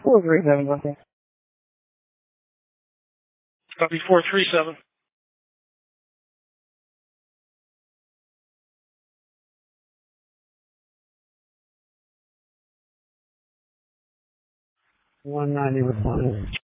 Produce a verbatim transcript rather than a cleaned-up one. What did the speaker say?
four three seven, okay. Copy four three seven. one ninety with one.